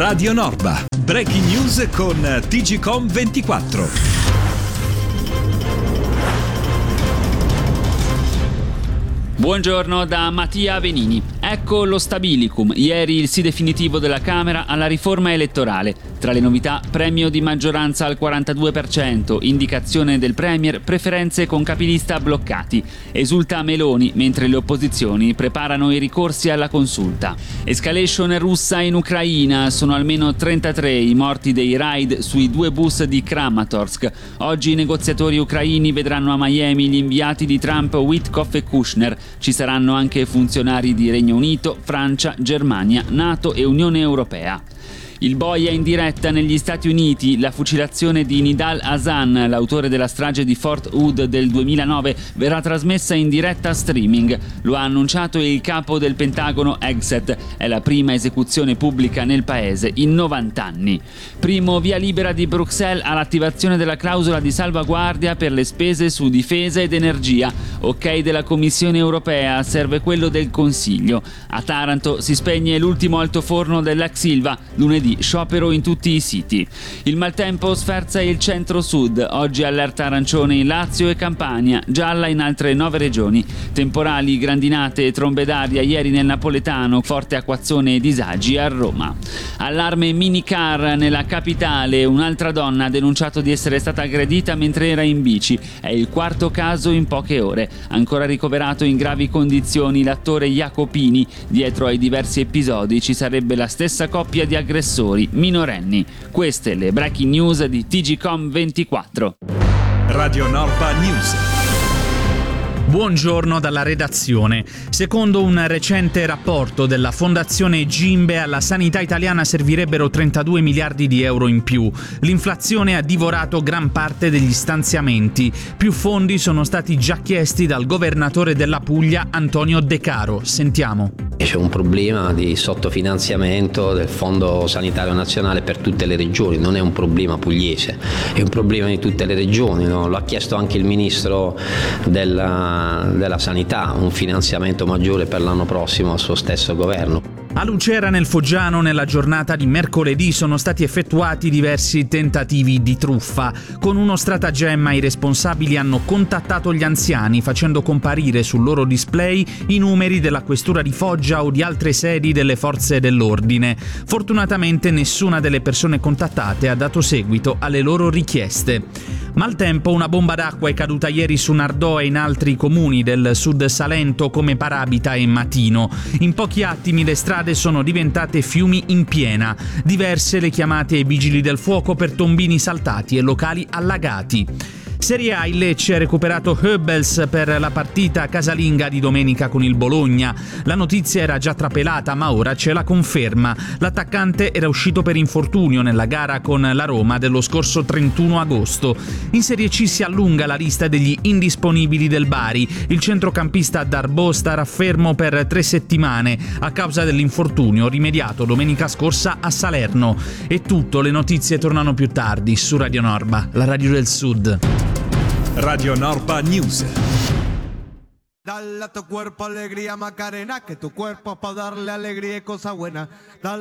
Radio Norba. Breaking news con TGcom 24. Buongiorno da Mattia Venini. Ecco lo stabilicum. Ieri il sì definitivo della Camera alla riforma elettorale. Tra le novità, premio di maggioranza al 42%, indicazione del Premier, preferenze con capilista bloccati. Esulta Meloni, mentre le opposizioni preparano i ricorsi alla consulta. Escalation russa in Ucraina. Sono almeno 33 i morti dei raid sui 2 bus di Kramatorsk. Oggi i negoziatori ucraini vedranno a Miami gli inviati di Trump Witkoff e Kushner. Ci saranno anche funzionari di Regno Unito, Francia, Germania, NATO e Unione Europea. Il boia in diretta negli Stati Uniti. La fucilazione di Nidal Hasan, l'autore della strage di Fort Hood del 2009, verrà trasmessa in diretta streaming. Lo ha annunciato il capo del Pentagono Hegseth. È la prima esecuzione pubblica nel paese in 90 anni. Primo via libera di Bruxelles all'attivazione della clausola di salvaguardia per le spese su difesa ed energia. Ok della Commissione Europea, serve quello del Consiglio. A Taranto si spegne l'ultimo altoforno dell'ex Ilva. Lunedì sciopero in tutti i siti. Il maltempo sferza il centro-sud. Oggi allerta arancione in Lazio e Campania, gialla in altre 9 regioni. Temporali, grandinate e trombe d'aria ieri nel napoletano, forte acquazzone e disagi a Roma. Allarme minicar nella capitale. Un'altra donna ha denunciato di essere stata aggredita mentre era in bici. È il 4º caso in poche ore. Ancora ricoverato in gravi condizioni l'attore Jacopini. Dietro ai diversi episodi ci sarebbe la stessa coppia di aggressori minorenni. Queste le breaking news di TGcom 24. Radio Norba News. Buongiorno dalla redazione. Secondo un recente rapporto della Fondazione Gimbe, alla sanità italiana servirebbero 32 miliardi di euro in più. L'inflazione ha divorato gran parte degli stanziamenti. Più fondi sono stati già chiesti dal governatore della Puglia, Antonio De Caro. Sentiamo. C'è un problema di sottofinanziamento del Fondo Sanitario Nazionale per tutte le regioni, non è un problema pugliese, è un problema di tutte le regioni, no? Lo ha chiesto anche il Ministro della Sanità, un finanziamento maggiore per l'anno prossimo al suo stesso governo. A Lucera nel Foggiano nella giornata di mercoledì sono stati effettuati diversi tentativi di truffa. Con uno stratagemma i responsabili hanno contattato gli anziani facendo comparire sul loro display i numeri della questura di Foggia o di altre sedi delle forze dell'ordine. Fortunatamente nessuna delle persone contattate ha dato seguito alle loro richieste. Maltempo, una bomba d'acqua è caduta ieri su Nardò e in altri comuni del sud Salento come Parabita e Matino. In pochi attimi le strade sono diventate fiumi in piena. Diverse le chiamate ai vigili del fuoco per tombini saltati e locali allagati. Serie A, il Lecce ha recuperato Goebbels per la partita casalinga di domenica con il Bologna. La notizia era già trapelata, ma ora c'è la conferma. L'attaccante era uscito per infortunio nella gara con la Roma dello scorso 31 agosto. In Serie C si allunga la lista degli indisponibili del Bari. Il centrocampista Darboe starà fermo per 3 settimane a causa dell'infortunio rimediato domenica scorsa a Salerno. È tutto, le notizie tornano più tardi su Radio Norba, la radio del Sud. Radio Norba News. Dale a tu cuerpo alegría Macarena, que tu cuerpo es para darle alegría y cosas buenas.